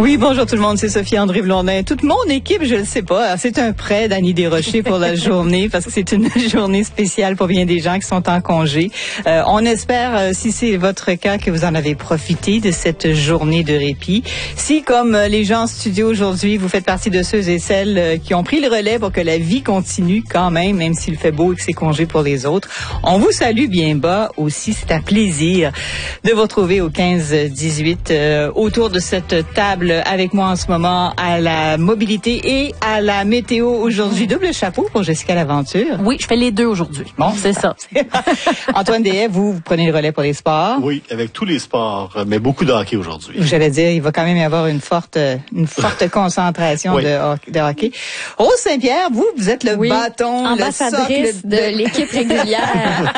Oui, bonjour tout le monde, c'est Sophie-André Blondin. Toute mon équipe, je ne sais pas, c'est un prêt d'Annie Desrochers pour la journée parce que c'est une journée spéciale pour bien des gens qui sont en congé. On espère, si c'est votre cas, que vous en avez profité de cette journée de répit. Si, comme les gens en studio aujourd'hui, vous faites partie de ceux et celles qui ont pris le relais pour que la vie continue quand même s'il fait beau et que c'est congé pour les autres, on vous salue bien bas aussi. C'est un plaisir de vous retrouver au 15-18 autour de cette table avec moi en ce moment à la mobilité et à la météo aujourd'hui. Double chapeau pour Jessica Laventure. Oui, je fais les deux aujourd'hui. Bon, c'est ça. Antoine Deshaies, vous prenez le relais pour les sports. Oui, avec tous les sports, mais beaucoup de hockey aujourd'hui. J'allais dire, il va quand même y avoir une forte concentration oui. de hockey. Rose Saint-Pierre, vous êtes le bâton, ambassadrice de l'équipe régulière.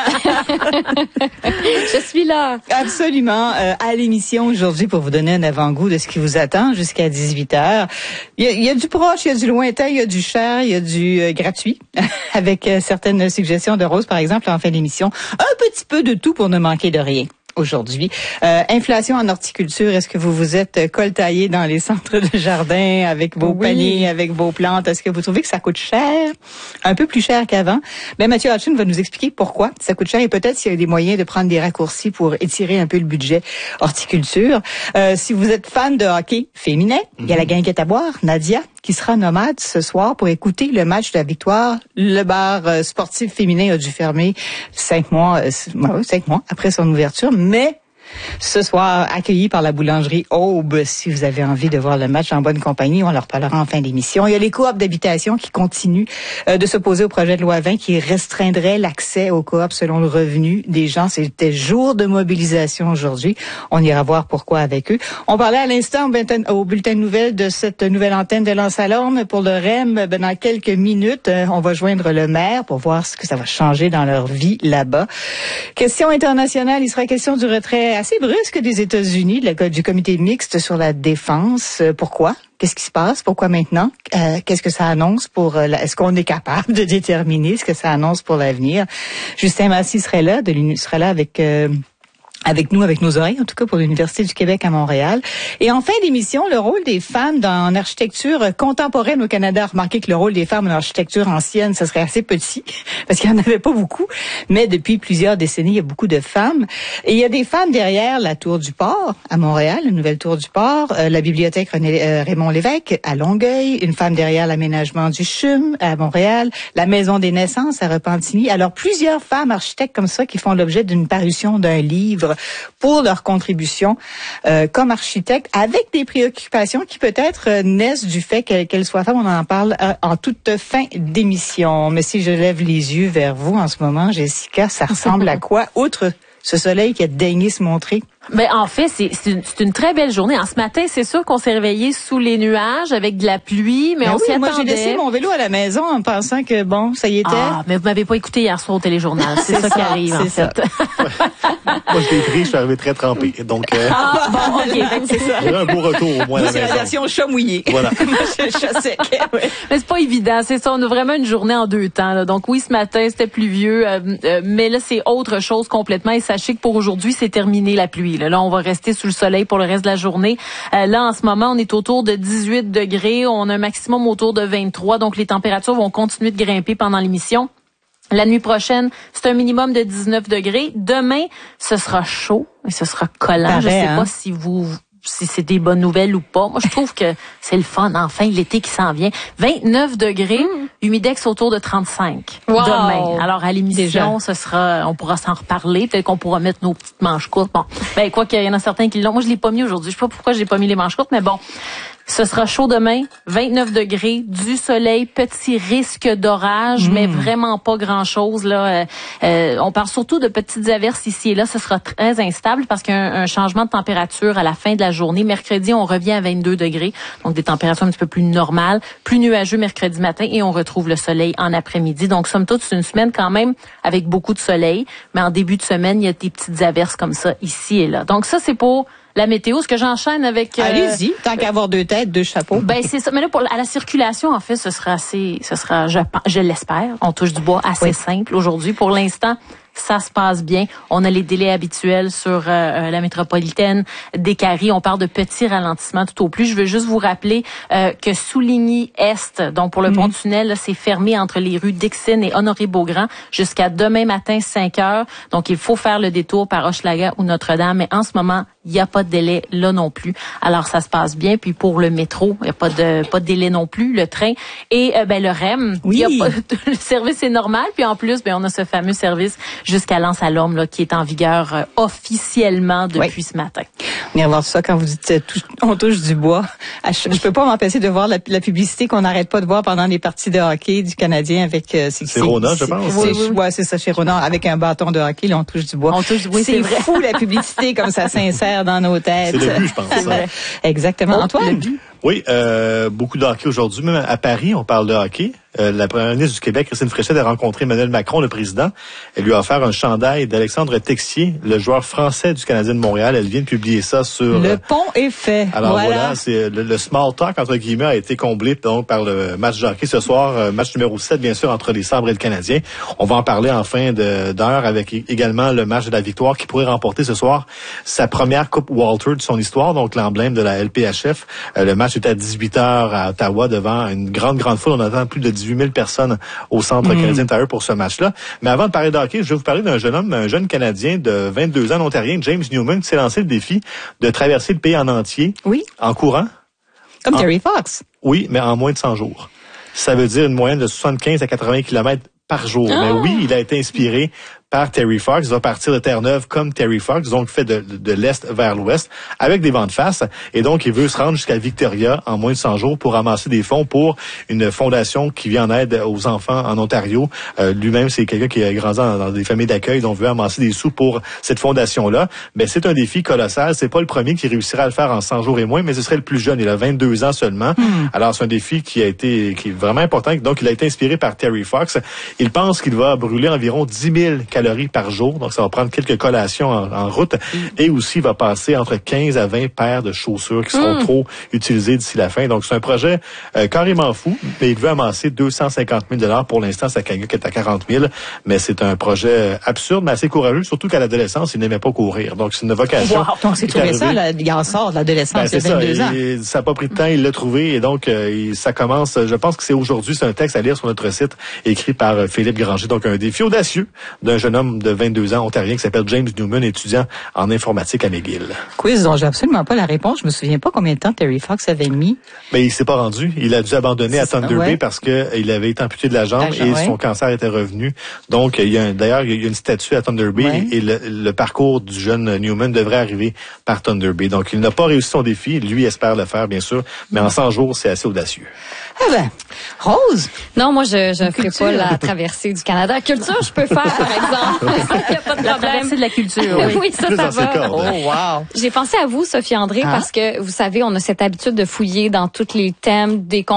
Je suis là. Absolument. À l'émission aujourd'hui pour vous donner un avant-goût de ce qui vous attend jusqu'à 18h. Il y a du proche, il y a du lointain, il y a du cher, il y a du gratuit avec certaines suggestions de Rose, par exemple, en fin d'émission. Un petit peu de tout pour ne manquer de rien. Aujourd'hui. Inflation en horticulture, est-ce que vous vous êtes coltaillé dans les centres de jardin avec vos paniers, avec vos plantes? Est-ce que vous trouvez que ça coûte cher? Un peu plus cher qu'avant? Ben, Mathieu Hutchins va nous expliquer pourquoi ça coûte cher et peut-être s'il y a des moyens de prendre des raccourcis pour étirer un peu le budget horticulture. Si vous êtes fan de hockey féminin, il y a la guinguette à boire, Nadia, qui sera nomade ce soir pour écouter le match de la victoire. Le bar sportif féminin a dû fermer 5 mois après son ouverture, mais ce soir, accueilli par la boulangerie Aube, si vous avez envie de voir le match en bonne compagnie, on leur parlera en fin d'émission. Il y a les coops d'habitation qui continuent de s'opposer au projet de loi 20 qui restreindrait l'accès aux coops selon le revenu des gens. C'était jour de mobilisation aujourd'hui. On ira voir pourquoi avec eux. On parlait à l'instant au bulletin de nouvelles de cette nouvelle antenne de Lance-Alorme pour le REM. Dans quelques minutes, on va joindre le maire pour voir ce que ça va changer dans leur vie là-bas. Question internationale, il sera question du retrait assez brusque des États-Unis, du comité mixte sur la défense. Pourquoi? Qu'est-ce qui se passe? Pourquoi maintenant? Qu'est-ce que ça annonce pour... est-ce qu'on est capable de déterminer ce que ça annonce pour l'avenir? Justin Massy serait là avec nous, avec nos oreilles, en tout cas pour l'Université du Québec à Montréal. Et en fin d'émission, le rôle des femmes en architecture contemporaine au Canada. Remarquez que le rôle des femmes en architecture ancienne, ça serait assez petit, parce qu'il n'y en avait pas beaucoup. Mais depuis plusieurs décennies, il y a beaucoup de femmes. Et il y a des femmes derrière la Tour du Port à Montréal, la nouvelle Tour du Port, la bibliothèque Raymond Lévesque à Longueuil, une femme derrière l'aménagement du CHUM à Montréal, la Maison des naissances à Repentigny. Alors, plusieurs femmes architectes comme ça qui font l'objet d'une parution d'un livre pour leur contribution comme architecte, avec des préoccupations qui peut-être naissent du fait qu'elles soient femmes. On en parle en toute fin d'émission. Mais si je lève les yeux vers vous en ce moment, Jessica, ça ressemble à quoi, outre ce soleil qui a daigné se montrer? Ben en fait, c'est une très belle journée. En ce matin, c'est sûr qu'on s'est réveillé sous les nuages avec de la pluie, mais on s'y attendait. Moi, j'ai laissé mon vélo à la maison en pensant que bon, ça y était. Ah, mais vous m'avez pas écouté hier soir au téléjournal. C'est ça qui arrive en fait. Moi, je l'ai pris, je suis arrivé très trempé. Donc, bon, ok, c'est ça. J'ai un beau retour au moins à la c'est maison. la version chat mouillé. Voilà. Chat sec. Ouais. Mais c'est pas évident, c'est ça. On a vraiment une journée en deux temps. Là. Donc oui, ce matin c'était pluvieux, mais là c'est autre chose complètement. Et sachez que pour aujourd'hui c'est terminé la pluie. Là, on va rester sous le soleil pour le reste de la journée. Là en ce moment on est autour de 18 degrés. On a un maximum autour de 23. Donc les températures vont continuer de grimper pendant l'émission. La nuit prochaine, c'est un minimum de 19 degrés. Demain, ce sera chaud et ce sera collant. Pareil, je sais pas si c'est des bonnes nouvelles ou pas. Moi, je trouve que c'est le fun. Enfin, l'été qui s'en vient. 29 degrés, humidex autour de 35 demain. Alors, à l'émission, on pourra s'en reparler. Peut-être qu'on pourra mettre nos petites manches courtes. Bon, quoi qu'il y en a certains qui l'ont. Moi, je l'ai pas mis aujourd'hui. Je sais pas pourquoi j'ai pas mis les manches courtes, mais bon. Ce sera chaud demain, 29 degrés, du soleil, petit risque d'orage, mais vraiment pas grand-chose. Là. On parle surtout de petites averses ici et là. Ce sera très instable parce qu'il y a un changement de température à la fin de la journée. Mercredi, on revient à 22 degrés, donc des températures un petit peu plus normales, plus nuageux mercredi matin et on retrouve le soleil en après-midi. Donc, somme toute, c'est une semaine quand même avec beaucoup de soleil, mais en début de semaine, il y a des petites averses comme ça ici et là. Donc, ça, c'est pour la météo. Ce que j'enchaîne avec... Allez-y, tant qu'à avoir deux têtes, deux chapeaux. Ben c'est ça. Mais là, à la circulation, en fait, ce sera, je l'espère, on touche du bois assez simple aujourd'hui. Pour l'instant, ça se passe bien. On a les délais habituels sur la métropolitaine des Caries. On parle de petits ralentissements tout au plus. Je veux juste vous rappeler que Souligny-Est, donc pour le pont-tunnel, là, c'est fermé entre les rues Dixon et Honoré-Beaugrand jusqu'à demain matin 5 heures. Donc, il faut faire le détour par Hochelaga ou Notre-Dame. Mais en ce moment, il n'y a pas de délai là non plus. Alors, ça se passe bien. Puis pour le métro, il n'y a pas de délai non plus. Le train et le REM, il y a pas, le service est normal. Puis en plus, on a ce fameux service jusqu'à Lens-à-Lorme là, qui est en vigueur officiellement depuis ce matin. On ira voir ça quand vous dites on touche du bois. Je peux pas m'empêcher de voir la publicité qu'on n'arrête pas de voir pendant les parties de hockey du Canadien avec c'est Rona, je pense. Oui, c'est ça, chez Rona, avec un bâton de hockey, là, on touche du bois. On touche du bois, c'est fou la publicité comme ça s'insère dans nos têtes. C'est le but, je pense. Exactement. Antoine? Oui, beaucoup de hockey aujourd'hui. Même à Paris, on parle de hockey. La première ministre du Québec, Christine Fréchette, a rencontré Emmanuel Macron, le président. Elle lui a offert un chandail d'Alexandre Texier, le joueur français du Canadien de Montréal. Elle vient de publier ça sur... Le pont est fait. Alors voilà, c'est le small talk, entre guillemets, a été comblé donc par le match de hockey ce soir. Match numéro 7, bien sûr, entre les Sabres et le Canadien. On va en parler en fin d'heure avec également le match de la victoire qui pourrait remporter ce soir sa première Coupe Walter de son histoire, donc l'emblème de la LPHF. Le match est à 18h à Ottawa devant une grande foule. On attend plus de 18 000 personnes au Centre canadien Tire pour ce match-là. Mais avant de parler de hockey, je vais vous parler d'un jeune homme, un jeune Canadien de 22 ans, un Ontarien, James Newman, qui s'est lancé le défi de traverser le pays en entier en courant. Comme Terry Fox. Oui, mais en moins de 100 jours. Ça veut dire une moyenne de 75 à 80 km par jour. Mais oui, il a été inspiré par Terry Fox. Il va partir de Terre-Neuve comme Terry Fox, donc fait de l'est vers l'ouest, avec des vents de face. Et donc, il veut se rendre jusqu'à Victoria en moins de 100 jours pour ramasser des fonds pour une fondation qui vient en aide aux enfants en Ontario. Lui-même, c'est quelqu'un qui a grandi dans des familles d'accueil, donc veut ramasser des sous pour cette fondation-là. Mais c'est un défi colossal. C'est pas le premier qui réussira à le faire en 100 jours et moins, mais ce serait le plus jeune. Il a 22 ans seulement. Alors, c'est un défi qui est vraiment important. Donc, il a été inspiré par Terry Fox. Il pense qu'il va brûler environ 10 000 calories par jour. Donc, ça va prendre quelques collations en route. Et aussi, il va passer entre 15 à 20 paires de chaussures qui seront trop utilisées d'ici la fin. Donc, c'est un projet carrément fou, mais il veut amasser 250 000 $. Pour l'instant, sa cagnotte est à 40 000. Mais c'est un projet absurde, mais assez courageux, surtout qu'à l'adolescence, il n'aimait pas courir. Donc, c'est une vocation. Wow. Donc, c'est trouvé ça, là, il en sort de l'adolescence, il y a 22 ans. Ça n'a pas pris de temps, il l'a trouvé. Et donc, ça commence, je pense que c'est aujourd'hui, c'est un texte à lire sur notre site, écrit par Philippe Granger. Donc, un défi audacieux d'un jeune homme de 22 ans, ontarien, qui s'appelle James Newman, étudiant en informatique à McGill. Quiz dont j'ai absolument pas la réponse. Je me souviens pas combien de temps Terry Fox avait mis. Mais il s'est pas rendu. Il a dû abandonner à Thunder Bay parce que il avait été amputé de la jambe et son cancer était revenu. Donc, d'ailleurs, il y a une statue à Thunder Bay et le parcours du jeune Newman devrait arriver par Thunder Bay. Donc, il n'a pas réussi son défi. Lui espère le faire, bien sûr. Mais en 100 jours, c'est assez audacieux. Ah ben, Rose? Non, moi, je ferai pas la traversée du Canada. Culture, je peux faire, par exemple. Il n'y a pas de La problème. traversée de la culture. Oui, ça va. Oh, wow. J'ai pensé à vous, Sophie André, parce que, vous savez, on a cette habitude de fouiller dans tous les thèmes des